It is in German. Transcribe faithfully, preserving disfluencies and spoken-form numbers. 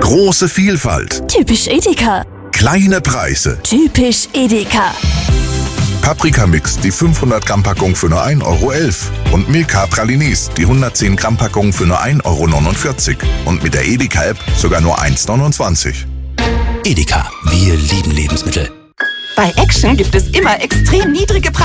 Große Vielfalt. Typisch Edeka. Kleine Preise. Typisch Edeka. Paprikamix, die fünfhundert Gramm Packung für nur ein Euro elf. Und Milka Pralines, die hundertzehn Gramm Packung für nur ein Euro neunundvierzig. Und mit der Edeka-App sogar nur eins neunundzwanzig. Edeka, wir lieben Lebensmittel. Bei Action gibt es immer extrem niedrige Preise.